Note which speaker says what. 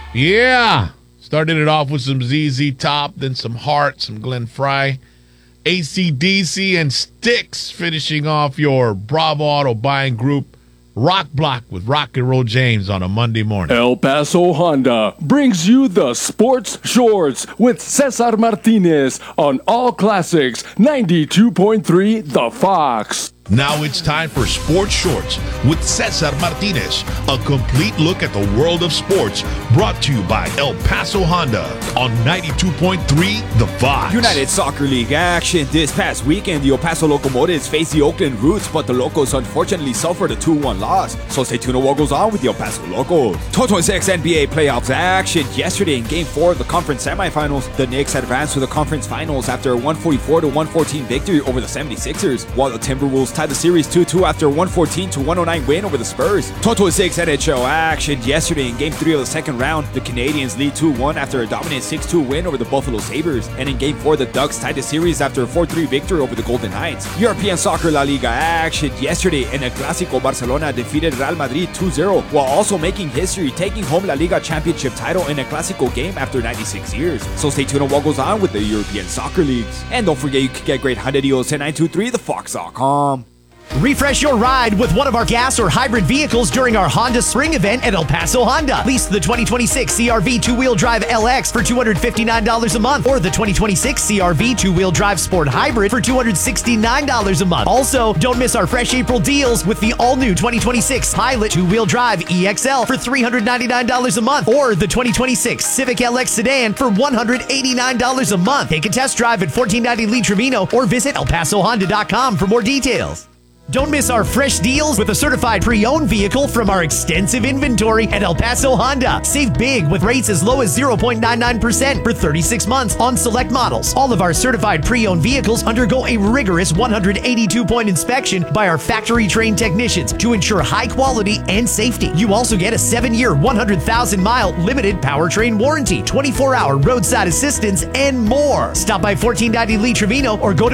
Speaker 1: Yeah. Started it off with some ZZ Top, then some Heart, some Glenn Fry, AC/DC, and Styx, finishing off your Bravo Auto Buying Group Rock Block with Rock and Roll James on a Monday morning.
Speaker 2: El Paso Honda brings you the Sports Shorts with Cesar Martinez on All Classics 92.3 The Fox.
Speaker 1: Now it's time for Sports Shorts with Cesar Martinez, a complete look at the world of sports, brought to you by El Paso Honda on 92.3 The Fox.
Speaker 3: United Soccer League action this past weekend. The El Paso Locomotives faced the Oakland Roots, but the Locos unfortunately suffered a 2-1 loss. So stay tuned to what goes on with the El Paso Locos. 2026 NBA playoffs action yesterday in Game 4 of the conference semifinals. The Knicks advanced to the conference finals after a 144-114 victory over the 76ers, while the Timberwolves tied the series 2-2 after a 114-109 win over the Spurs. Total 6 NHL action yesterday in Game 3 of the second round. The Canadiens lead 2-1 after a dominant 6-2 win over the Buffalo Sabres. And in Game 4, the Ducks tied the series after a 4-3 victory over the Golden Knights. European Soccer La Liga action yesterday in El Clásico. Barcelona defeated Real Madrid 2-0, while also making history, taking home La Liga championship title in a Clásico game after 96 years. So stay tuned on what goes on with the European Soccer Leagues. And don't forget, you can get great Honda deals at 923thefox.com.
Speaker 4: Refresh your ride with one of our gas or hybrid vehicles during our Honda Spring event at El Paso Honda. Lease the 2026 CR-V two-wheel drive LX for $259 a month, or the 2026 CR-V two-wheel drive Sport Hybrid for $269 a month. Also, don't miss our fresh April deals with the all-new 2026 Pilot two-wheel drive EXL for $399 a month, or the 2026 Civic LX sedan for $189 a month. Take a test drive at 1490 Lee Trevino or visit elpasohonda.com for more details. Don't miss our fresh deals with a certified pre-owned vehicle from our extensive inventory at El Paso Honda. Save big with rates as low as 0.99% for 36 months on select models. All of our certified pre-owned vehicles undergo a rigorous 182-point inspection by our factory-trained technicians to ensure high quality and safety. You also get a 7-year, 100,000-mile limited powertrain warranty, 24-hour roadside assistance, and more. Stop by 1490 Lee Trevino or go to